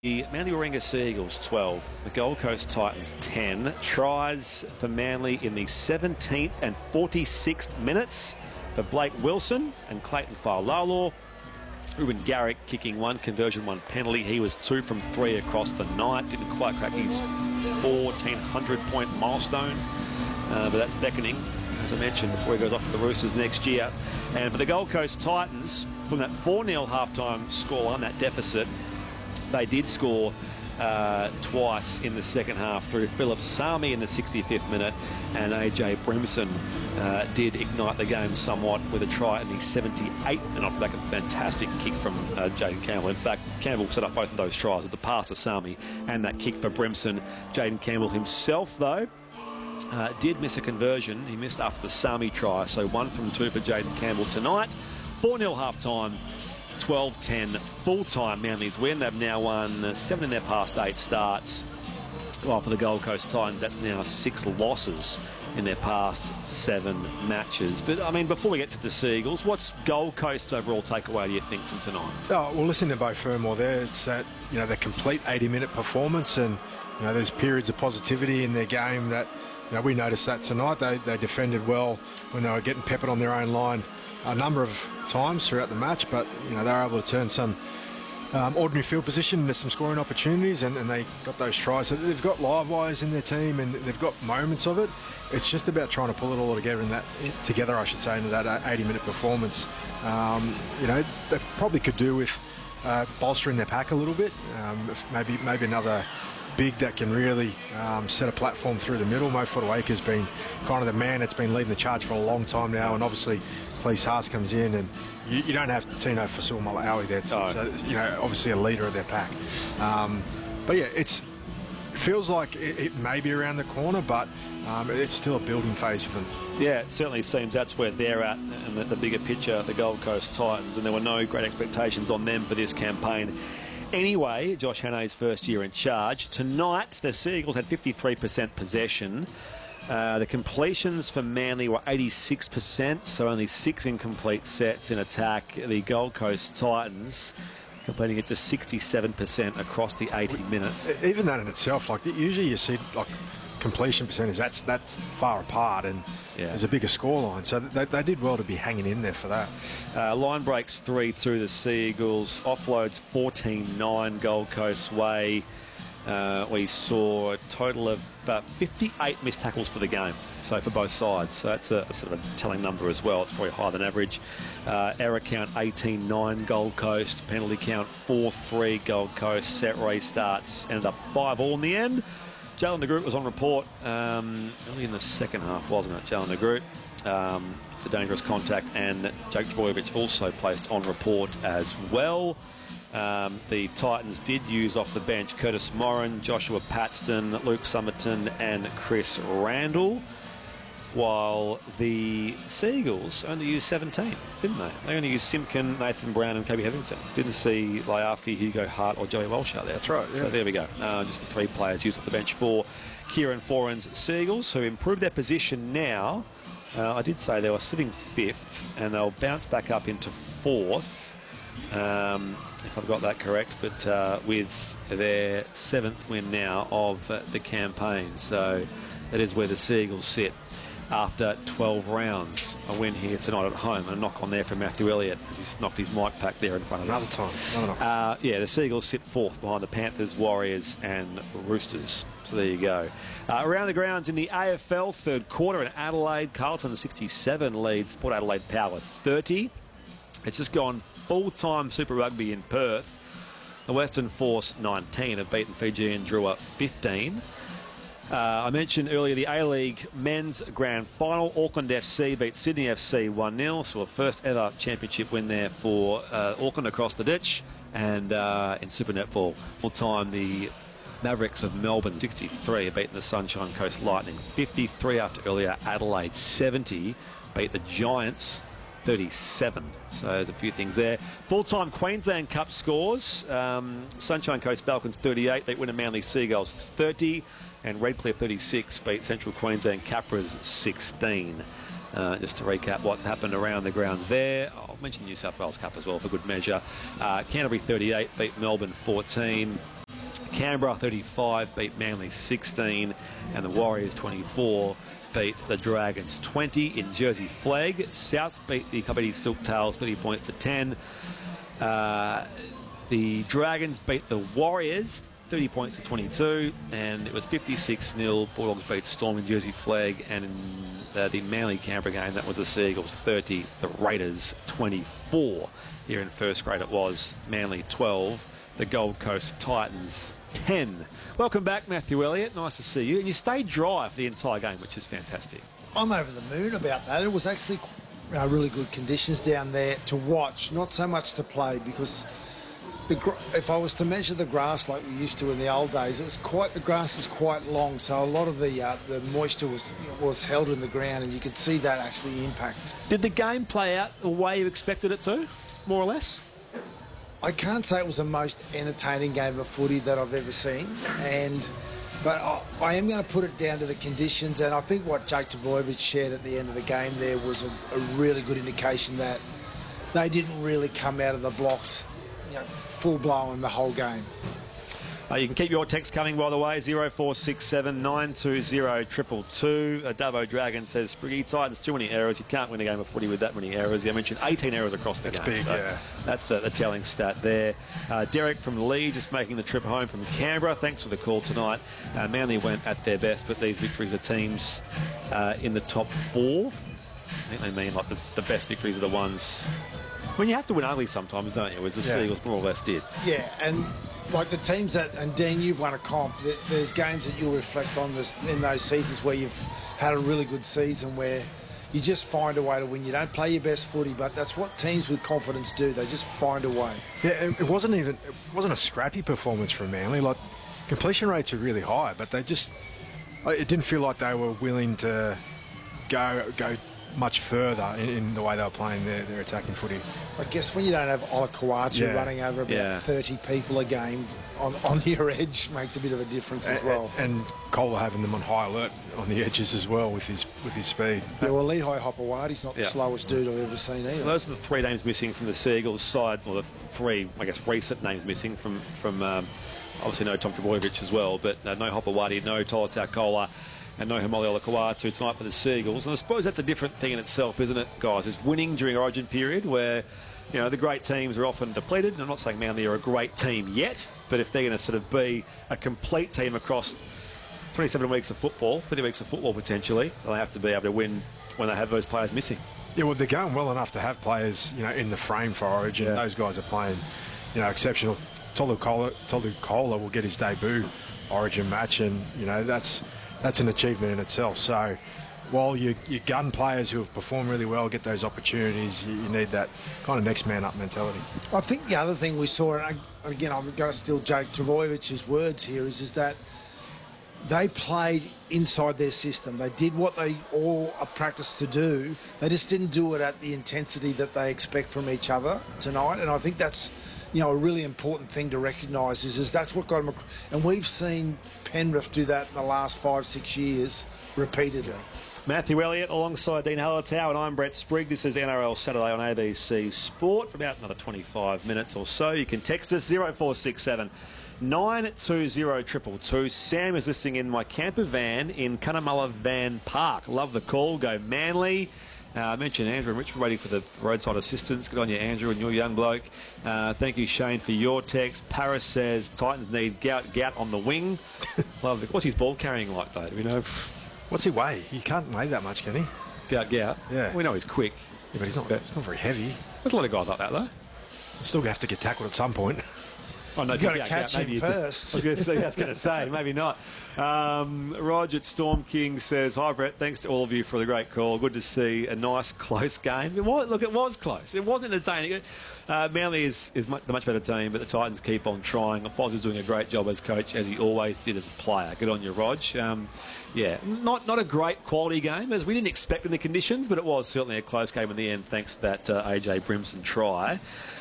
The Manly Warringah Seagulls 12, the Gold Coast Titans 10. Tries for Manly in the 17th and 46th minutes for Blake Wilson and Clayton Fa'alalo. Ruben Garrick kicking one conversion, one penalty. He was 2 from 3 across the night. Didn't quite crack his 1,400-point milestone, but that's beckoning, as I mentioned, before he goes off to the Roosters next year. And for the Gold Coast Titans, from that 4-0 halftime scoreline, that deficit, they did score twice in the second half through Philip Sami in the 65th minute, and AJ Brimson did ignite the game somewhat with a try in the 78th, and off the back of a fantastic kick from Jayden Campbell. In fact, Campbell set up both of those tries with the pass to Sami and that kick for Brimson. Jayden Campbell himself, though, did miss a conversion. He missed after the Sami try, so 1 from 2 for Jayden Campbell tonight. 4-0 half-time. 12-10 full-time Manly's win. They've now won 7 in their past 8 starts. While for the Gold Coast Titans, that's now 6 losses in their past 7 matches. But, I mean, before we get to the Seagulls, what's Gold Coast's overall takeaway, do you think, from tonight? Oh, well, listening to Beau Fermor there, it's that, their complete 80-minute performance, and, there's periods of positivity in their game that, we noticed that tonight. They defended well when they were getting peppered on their own line a number of times throughout the match, but they were able to turn some ordinary field position into some scoring opportunities, and they got those tries. So they've got live wires in their team, and they've got moments of it. It's just about trying to pull it all together into that 80-minute performance. They probably could do with bolstering their pack a little bit. Maybe another big that can really set a platform through the middle. Mo Fotuaika's been kind of the man that's been leading the charge for a long time now, and obviously Felice Haas comes in, and you don't have Tino Fa'asuamaleaui there, so obviously a leader of their pack. But yeah, it feels like it may be around the corner, but it's still a building phase for them. Yeah, it certainly seems that's where they're at, and the bigger picture, the Gold Coast Titans, and there were no great expectations on them for this campaign. Anyway, Josh Hanne's first year in charge. Tonight, the Seagulls had 53% possession. The completions for Manly were 86%, so only 6 incomplete sets in attack. The Gold Coast Titans completing it to 67% across the 80 minutes. Even that in itself, usually you see completion percentage, that's far apart, and there's a bigger scoreline. So they did well to be hanging in there for that. Line breaks 3 through the Seagulls. Offloads 14-9 Gold Coast way. We saw a total of 58 missed tackles for the game, so for both sides. So that's a sort of a telling number as well. It's probably higher than average. Error count 18-9 Gold Coast. Penalty count 4-3 Gold Coast. Set restarts ended up 5-all in the end. Jalen de Groot was on report early in the second half, wasn't it? Jalen de Groot for dangerous contact, and Jake Trbojevic also placed on report as well. The Titans did use off the bench Curtis Morin, Joshua Paxton, Luke Summerton and Chris Randall, while the Seagulls only used 17, didn't they? They only used Simpkin, Nathan Brown and Kobe Hetherington. Didn't see Laiafi, Hugo Hart or Joey Walsh out there. That's right, yeah. So there we go. Just the 3 players used off the bench for Kieran Foran's Seagulls, who improved their position now. I did say they were sitting 5th, and they'll bounce back up into 4th. If I've got that correct, but with their 7th win now of the campaign. So that is where the Seagulls sit after 12 rounds. A win here tonight at home, and a knock on there from Matthew Elliott. He's knocked his mic pack there in front of Another time. the Seagulls sit 4th behind the Panthers, Warriors and Roosters. So there you go. Around the grounds in the AFL third quarter in Adelaide, Carlton 67 leads Port Adelaide Power 30. It's just gone full-time Super Rugby in Perth. The Western Force 19 have beaten Fiji and Drua 15. I mentioned earlier the A-League Men's Grand Final. Auckland FC beat Sydney FC 1-0, so a first ever championship win there for Auckland across the ditch. And in Super Netball, full-time the Mavericks of Melbourne 63 have beaten the Sunshine Coast Lightning 53 after earlier. Adelaide 70 beat the Giants 37. So there's a few things there. Full-time Queensland Cup scores. Sunshine Coast Falcons 38 beat Winner Manly Seagulls 30. And Redcliffe 36 beat Central Queensland Capras 16. Just to recap what happened around the grounds there. I'll mention the New South Wales Cup as well for good measure. Canterbury 38 beat Melbourne 14. Canberra 35 beat Manly 16, and the Warriors 24 beat the Dragons 20 in Jersey Flag. Souths beat the Kapiti Silktails 30 points to 10. The Dragons beat the Warriors 30 points to 22, and it was 56-0. Bulldogs beat Storm in Jersey Flag, and in the Manly Canberra game, that was the Seagulls 30, the Raiders 24. Here in first grade, it was Manly 12, the Gold Coast Titans 10. Welcome back, Matthew Elliott. Nice to see you. And you stayed dry for the entire game, which is fantastic. I'm over the moon about that. It was actually really good conditions down there to watch, not so much to play, because if I was to measure the grass like we used to in the old days, the grass is quite long, so a lot of the moisture was held in the ground, and you could see that actually impact. Did the game play out the way you expected it to, more or less? I can't say it was the most entertaining game of footy that I've ever seen, but I am going to put it down to the conditions, and I think what Jake Trbojevic shared at the end of the game there was a really good indication that they didn't really come out of the blocks full-blown the whole game. You can keep your text coming, by the way, 0467 920 222. Davo Dragon says, Spriggy, Titans, too many errors. You can't win a game of footy with that many errors. I mentioned 18 errors across the game. That's big, so yeah. That's the telling stat there. Derek from Leeds just making the trip home from Canberra. Thanks for the call tonight. Manly went at their best, but these victories are teams in the top four. I think they mean like the best victories are the ones... When you have to win ugly sometimes, don't you? As the Seagulls more or less did. Yeah, and like the teams and Dean, you've won a comp. There's games that you'll reflect on in those seasons where you've had a really good season where you just find a way to win. You don't play your best footy, but that's what teams with confidence do. They just find a way. Yeah, it wasn't a scrappy performance from Manly. Like, completion rates are really high, but it didn't feel like they were willing to go much further in the way they were playing their attacking footy. I guess when you don't have Olakau'atu running over about 30 people a game on your edge makes a bit of a difference as well. And Kohler having them on high alert on the edges as well with his speed. Yeah, well, Lehigh Hopewadi's not the slowest dude I've ever seen either. So those are the three names missing from the Seagulls side, or the three, I guess, recent names missing from obviously no Tom Trbojevic as well, but no Hopewadi, no Tolutau Kohler, and no Haumole Olakau'atu tonight for the Seagulls. And I suppose that's a different thing in itself, isn't it, guys? Is winning during Origin period where, the great teams are often depleted. And I'm not saying Manly are a great team yet, but if they're going to sort of be a complete team across 27 weeks of football, 30 weeks of football potentially, they'll have to be able to win when they have those players missing. Yeah, well, they're going well enough to have players, in the frame for Origin. Yeah. Those guys are playing, exceptional. Tolu Kohler will get his debut Origin match, and, that's an achievement in itself. So while your gun players who have performed really well get those opportunities, you need that kind of next man up mentality. I think the other thing we saw, and again, I'm going to steal Jake Trbojevic's words here, is that they played inside their system. They did what they all are practiced to do. They just didn't do it at the intensity that they expect from each other tonight. And I think that's, a really important thing to recognise is that's what got them. And we've seen Penrith do that in the last 5-6 years repeatedly. Matthew Elliott alongside Dean Hallertau, and I'm Brett Sprigg. This is NRL Saturday on ABC Sport for about another 25 minutes or so. You can text us 0467 920 222. Sam is listening in my camper van in Cunnamulla Van Park. Love the call. Go Manly. I mentioned Andrew and Rich waiting for the roadside assistance. Good on you, Andrew, and your young bloke. Thank you, Shane, for your text. Paris says Titans need Gout on the wing. Love what's his ball carrying like, though? Do we know? What's he weigh? He can't weigh that much, can he? Gout. Yeah. We know he's quick. Yeah, but he's not very heavy. There's a lot of guys like that, though. Still going to have to get tackled at some point. Oh, no, you've got to catch him first. I was going to say, maybe not. Rog at Storm King says, hi, Brett. Thanks to all of you for the great call. Good to see a nice, close game. It was close. It was entertaining. Manly is the much better team, but the Titans keep on trying. Foz is doing a great job as coach, as he always did as a player. Good on you, Rog. Not a great quality game, as we didn't expect in the conditions, but it was certainly a close game in the end, thanks to that AJ Brimson try.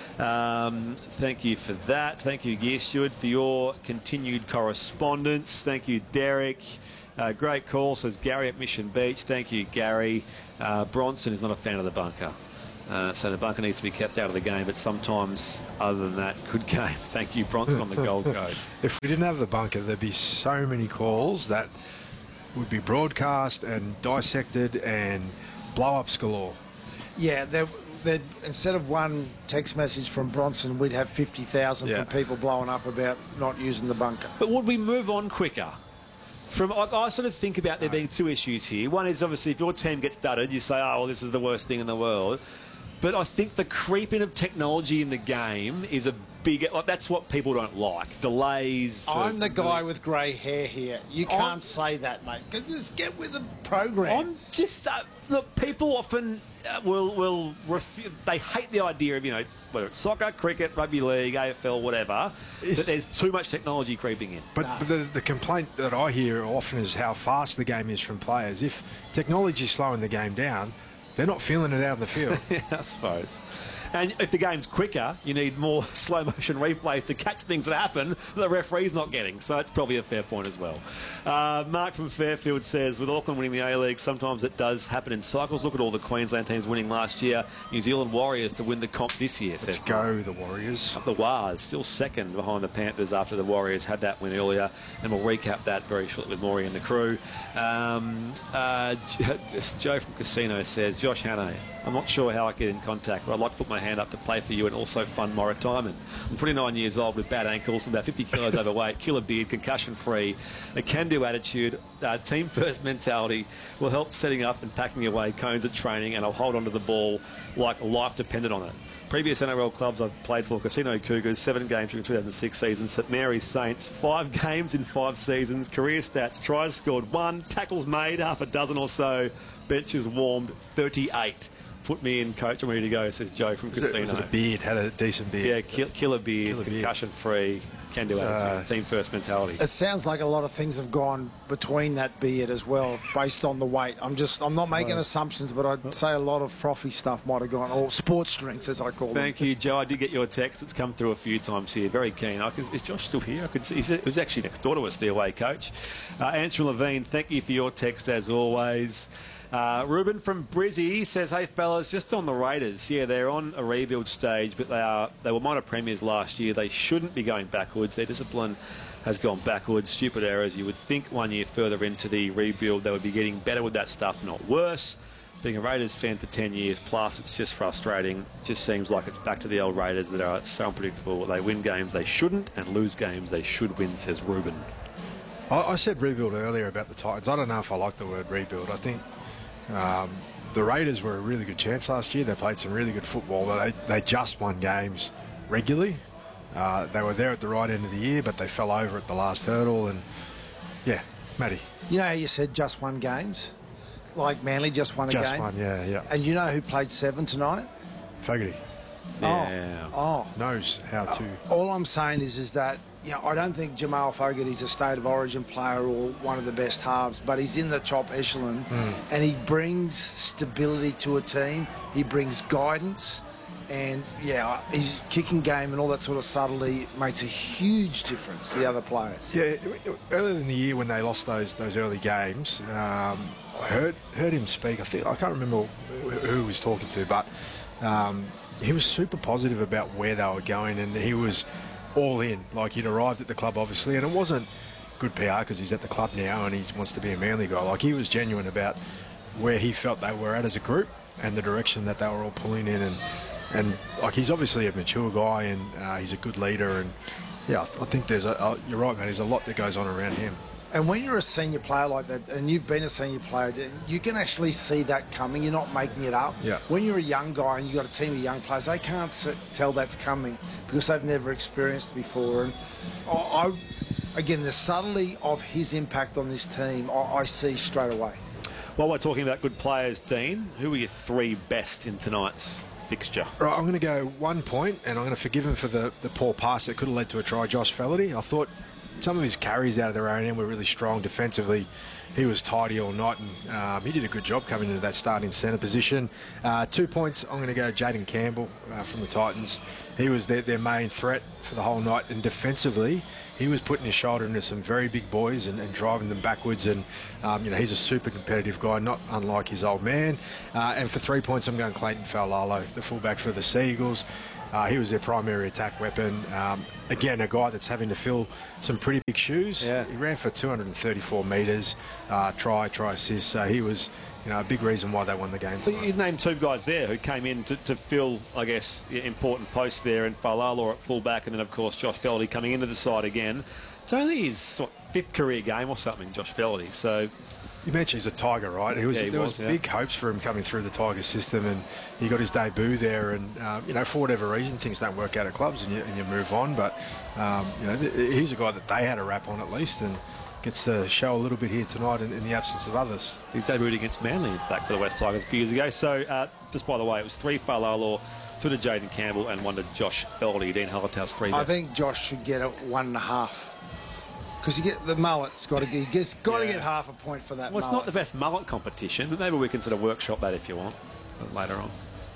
Thank you for that. Thank you, Gear Steward, for your continued correspondence. Thank you, Derek. Great call, says Gary at Mission Beach. Thank you, Gary. Bronson is not a fan of the bunker. So the bunker needs to be kept out of the game, but sometimes, other than that, good game. Thank you, Bronson, on the Gold Coast. If we didn't have the bunker, there'd be so many calls that would be broadcast and dissected and blow-ups galore. Yeah, instead of one text message from Bronson, we'd have 50,000 from people blowing up about not using the bunker. But would we move on quicker? I sort of think about there being two issues here. One is obviously if your team gets dudded, you say, oh, well, this is the worst thing in the world. But I think the creeping of technology in the game is a big... that's what people don't like. Delays. I'm the guy with grey hair here. You can't say that, mate. Just get with the program. I'm just... look, people often will refuse... They hate the idea of, whether it's soccer, cricket, rugby league, AFL, whatever, that there's too much technology creeping in. But the complaint that I hear often is how fast the game is from players. If technology is slowing the game down, they're not feeling it out in the field. Yeah, I suppose. And if the game's quicker, you need more slow-motion replays to catch things that happen that the referee's not getting. So that's probably a fair point as well. Mark from Fairfield says, with Auckland winning the A-League, sometimes it does happen in cycles. Look at all the Queensland teams winning last year. New Zealand Warriors to win the comp this year. Let's go, the Warriors. The Wars, still second behind the Panthers after the Warriors had that win earlier. And we'll recap that very shortly with Maury and the crew. Joe from Casino says, Josh Hannay, I'm not sure how I get in contact, but I'd like to put my hand up to play for you and also fund my retirement. I'm 29 years old with bad ankles, about 50 kilos overweight, killer beard, concussion-free, a can-do attitude, team-first mentality will help setting up and packing away cones at training, and I'll hold on to the ball like life depended on it. Previous NRL clubs I've played for: Casino Cougars, 7 games during the 2006 season, St Mary's Saints, 5 games in 5 seasons, career stats, tries scored 1, tackles made half a dozen or so, benches warmed 38. Put me in, coach. I'm ready to go, says Joe from Casino. Was it a beard? Had a decent beard. Yeah, killer beard, concussion-free, can-do attitude, team-first mentality. It sounds like a lot of things have gone between that beard as well, based on the weight. I'm not making assumptions, but I'd say a lot of frothy stuff might have gone, or sports drinks, as I call them. Thank you, Joe. I did get your text. It's come through a few times here. Very keen. Is Josh still here? I could see. He was actually next door to us, the away coach. Answer Levine, thank you for your text, as always. Ruben from Brizzy says, hey fellas, just on the Raiders, yeah, they're on a rebuild stage, but they were minor premiers last year. They shouldn't be going backwards. Their discipline has gone backwards. Stupid errors. You would think 1 year further into the rebuild they would be getting better with that stuff, not worse. Being a Raiders fan for 10 years plus, it's just frustrating. It just seems like it's back to the old Raiders that are so unpredictable. They win games they shouldn't and lose games they should win, says Ruben. I said rebuild earlier about the Titans. I don't know if I like the word rebuild. I think the Raiders were a really good chance last year. They played some really good football, but they just won games regularly. They were there at the right end of the year, but they fell over at the last hurdle. And yeah, Matty. You know how you said just won games? Like Manly just won a game? Just won, yeah. And you know who played 7 tonight? Fogarty. Oh. Knows how to. All I'm saying is that, I don't think Jamal Fogarty's a state of origin player or one of the best halves, but he's in the top echelon and he brings stability to a team. He brings guidance and, his kicking game and all that sort of subtlety makes a huge difference to the other players. Yeah, earlier in the year when they lost those early games, I heard him speak. I can't remember who he was talking to, but he was super positive about where they were going and he was all in. Like, he'd arrived at the club, obviously, and it wasn't good PR because he's at the club now and he wants to be a Manly guy. Like, he was genuine about where he felt they were at as a group and the direction that they were all pulling in. And like, he's obviously a mature guy and he's a good leader. And, yeah, I think you're right, man, there's a lot that goes on around him. And when you're a senior player like that, and you've been a senior player, you can actually see that coming. You're not making it up. Yeah. When you're a young guy and you've got a team of young players, they can't tell that's coming because they've never experienced it before. And again, the subtlety of his impact on this team, I see straight away. While we're talking about good players, Dean, who are your 3 best in tonight's fixture? Right, I'm going to go 1 point, and I'm going to forgive him for the poor pass that could have led to a try, Josh Fogarty. I thought some of his carries out of their own end were really strong defensively. He was tidy all night, and he did a good job coming into that starting centre position. 2 points, I'm going to go Jaden Campbell from the Titans. He was their main threat for the whole night, and defensively, he was putting his shoulder into some very big boys and driving them backwards. And he's a super competitive guy, not unlike his old man. And for 3 points, I'm going Clayton Faulalo, the fullback for the Seagulls. He was their primary attack weapon. Again, a guy that's having to fill some pretty big shoes. Yeah. He ran for 234 metres, try assist. So he was, a big reason why they won the game. So you named 2 guys there who came in to fill, I guess, important posts there, and Faulalo at fullback, and then, of course, Josh Feldy coming into the side again. It's only his 5th career game or something, Josh Feldy. So you mentioned he's a Tiger, right? There was big hopes for him coming through the Tiger system, and he got his debut there. And for whatever reason, things don't work out at clubs, and you move on. But he's a guy that they had a rap on at least, and gets to show a little bit here tonight in the absence of others. He debuted against Manly, in fact, for the West Tigers a few years ago. So, just by the way, it was 3 Faulalo, 2 to Jaden Campbell, and 1 to Josh Feldy. Dean Hallertau's 3 bets. I think Josh should get it 1.5. Because you get the mullet's got to get half a point for that. Well, it's not the best mullet competition, but maybe we can sort of workshop that if you want later on.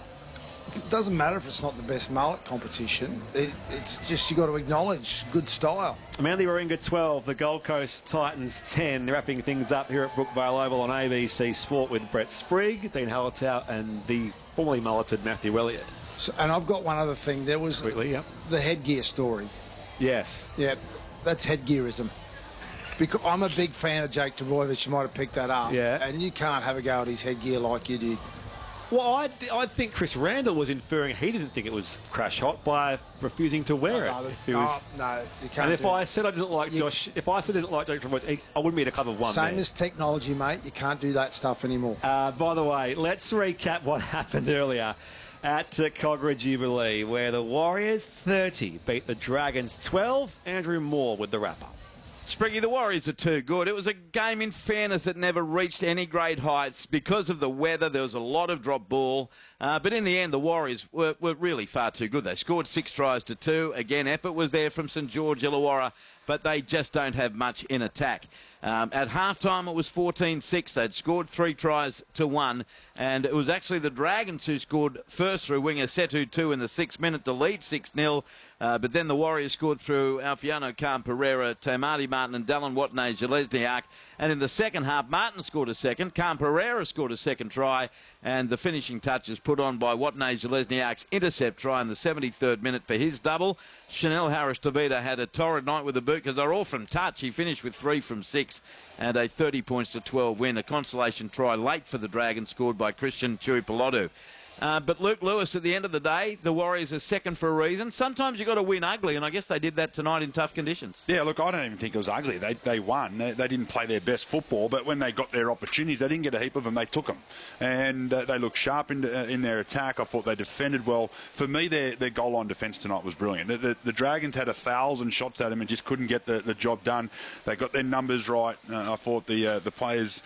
It doesn't matter if it's not the best mullet competition. It's just you got to acknowledge good style. Manly Warringah 12, the Gold Coast Titans 10. They're wrapping things up here at Brookvale Oval on ABC Sport with Brett Sprigg, Dean Hallertau, and the formerly mulleted Matthew Elliott. So, and I've got one other thing. There was the headgear story. Yes. Yeah, that's headgearism. Because I'm a big fan of Jake Trbojevic. You might have picked that up. Yeah. And you can't have a go at his headgear like you did. Well, I think Chris Randall was inferring he didn't think it was crash hot by refusing to wear it. No, you can't. And if I said I didn't like Josh, if I said I didn't like Jake Trbojevic, I wouldn't be in a club of one. Same as technology, mate. You can't do that stuff anymore. By the way, let's recap what happened earlier at Cogra Jubilee, where the Warriors 30 beat the Dragons 12. Andrew Moore with the wrap-up. Spriggy, the Warriors are too good. It was a game, in fairness, that never reached any great heights because of the weather. There was a lot of drop ball. But in the end, the Warriors were really far too good. They scored 6 tries to 2. Again, effort was there from St George Illawarra, but they just don't have much in attack. At halftime, it was 14-6. They'd scored 3 tries to 1, and it was actually the Dragons who scored first through winger Setu 2 in the 6th minute to lead 6-0. But then the Warriors scored through Alfiano Khan Pereira, Tamati Martin and Dallin Watney-Jelezniak. And in the second half, Martin scored a second, Khan Pereira scored a second try, and the finishing touches put on by Watney-Jelezniak's intercept try in the 73rd minute for his double. Chanel Harris-Tavita had a torrid night with the boot because they're all from touch. He finished with 3 from 6 and a 30 points to 12 win. A consolation try late for the Dragons scored by Christian Tuipulotu. But Luke Lewis, at the end of the day, the Warriors are second for a reason. Sometimes you've got to win ugly, and I guess they did that tonight in tough conditions. Yeah, look, I don't even think it was ugly. They won. They didn't play their best football, but when they got their opportunities, they didn't get a heap of them. They took them. And they looked sharp in their attack. I thought they defended well. For me, their goal line defence tonight was brilliant. The Dragons had 1,000 shots at them and just couldn't get the job done. They got their numbers right. I thought the players,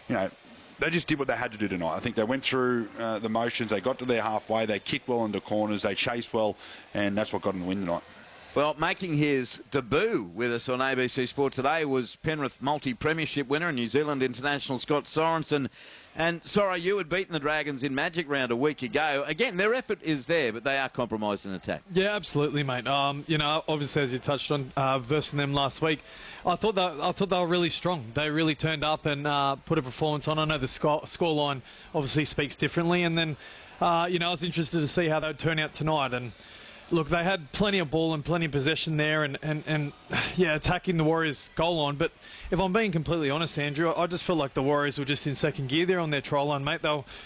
they just did what they had to do tonight. I think they went through the motions. They got to their halfway. They kicked well into corners. They chased well, and that's what got them the win tonight. Well, making his debut with us on ABC Sport today was Penrith multi-premiership winner and New Zealand international Scott Sorensen. And, Soro, you had beaten the Dragons in Magic Round a week ago. Again, their effort is there, but they are compromised in attack. Yeah, absolutely, mate. Obviously, as you touched on, versing them last week, I thought they were really strong. They really turned up and put a performance on. I know the scoreline obviously speaks differently. And then, I was interested to see how they would turn out tonight. And look, they had plenty of ball and plenty of possession there and attacking the Warriors' goal line. But if I'm being completely honest, Andrew, I just feel like the Warriors were just in second gear there on their try line, mate.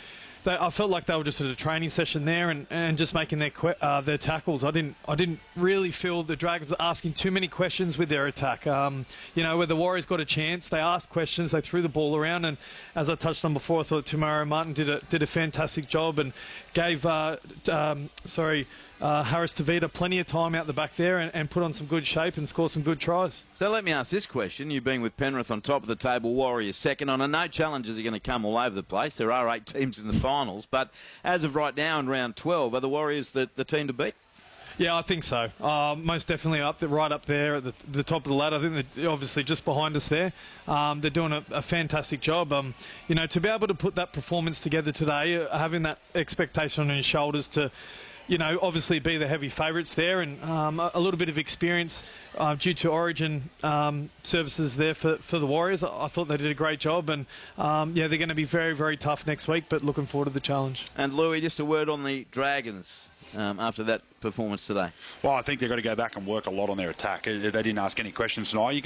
I felt like they were just at a training session there and just making their tackles. I didn't really feel the Dragons were asking too many questions with their attack. Where the Warriors got a chance, they asked questions, they threw the ball around, and as I touched on before, I thought Tamara Martin did a fantastic job and gave Harris-Tavita plenty of time out the back there and put on some good shape and score some good tries. So let me ask this question. You've been with Penrith on top of the table, Warriors second. I know challenges are going to come all over the place. There are 8 teams in the finals, but as of right now in round 12, are the Warriors the team to beat? Yeah, I think so. Most definitely right up there at the top of the ladder. I think they're obviously just behind us there. They're doing a fantastic job. To be able to put that performance together today, having that expectation on your shoulders to, obviously be the heavy favourites there, and a little bit of experience due to Origin services there for the Warriors. I thought they did a great job, and they're going to be very, very tough next week, but looking forward to the challenge. And Louis, just a word on the Dragons after that performance today. Well, I think they've got to go back and work a lot on their attack. They didn't ask any questions tonight.